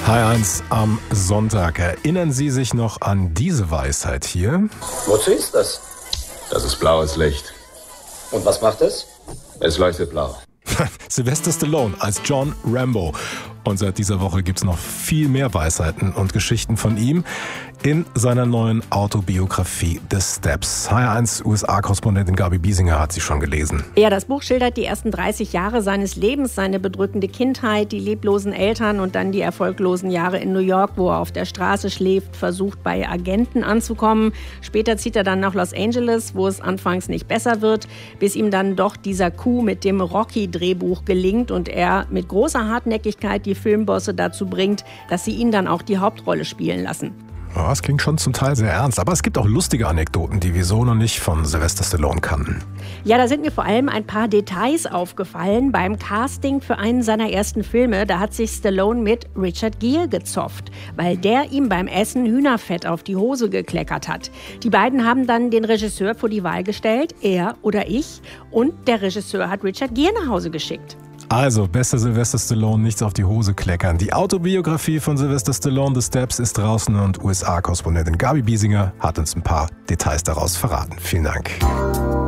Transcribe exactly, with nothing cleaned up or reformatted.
H eins am Sonntag. Erinnern Sie sich noch an diese Weisheit hier? Wozu ist das? Das ist blaues Licht. Und was macht es? Es leuchtet blau. Sylvester Stallone als John Rambo. Und seit dieser Woche gibt's noch viel mehr Weisheiten und Geschichten von ihm in seiner neuen Autobiografie The Steps. H eins U S A-Korrespondentin Gabi Biesinger hat sie schon gelesen. Ja, das Buch schildert die ersten dreißig Jahre seines Lebens, seine bedrückende Kindheit, die leblosen Eltern und dann die erfolglosen Jahre in New York, wo er auf der Straße schläft, versucht bei Agenten anzukommen. Später zieht er dann nach Los Angeles, wo es anfangs nicht besser wird, bis ihm dann doch dieser Coup mit dem Rocky-Drehbuch gelingt und er mit großer Hartnäckigkeit die Filmbosse dazu bringt, dass sie ihn dann auch die Hauptrolle spielen lassen. Ja, das klingt schon zum Teil sehr ernst, aber es gibt auch lustige Anekdoten, die wir so noch nicht von Sylvester Stallone kannten. Ja, da sind mir vor allem ein paar Details aufgefallen beim Casting für einen seiner ersten Filme. Da hat sich Stallone mit Richard Gere gezofft, weil der ihm beim Essen Hühnerfett auf die Hose gekleckert hat. Die beiden haben dann den Regisseur vor die Wahl gestellt, er oder ich, und der Regisseur hat Richard Gere nach Hause geschickt. Also, bester Sylvester Stallone, nichts auf die Hose kleckern. Die Autobiografie von Sylvester Stallone, The Steps, ist draußen und U S A-Korrespondentin Gabi Biesinger hat uns ein paar Details daraus verraten. Vielen Dank.